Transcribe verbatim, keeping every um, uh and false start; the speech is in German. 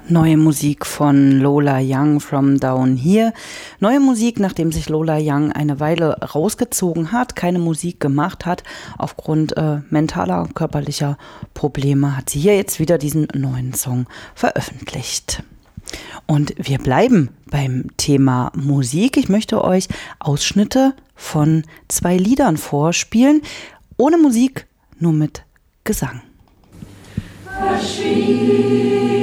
Neue Musik von Lola Young, From Down Here. Neue Musik, nachdem sich Lola Young eine Weile rausgezogen hat, keine Musik gemacht hat, aufgrund äh, mentaler und körperlicher Probleme, hat sie hier jetzt wieder diesen neuen Song veröffentlicht. Und wir bleiben beim Thema Musik. Ich möchte euch Ausschnitte von zwei Liedern vorspielen, ohne Musik, nur mit Gesang. Verschwiegen.